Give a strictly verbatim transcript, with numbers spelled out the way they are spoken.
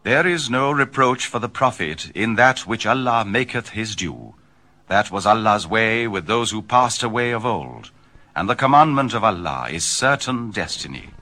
There is no reproach for the prophet in that which Allah maketh his due. That was Allah's way with those who passed away of old, and the commandment of Allah is certain destiny.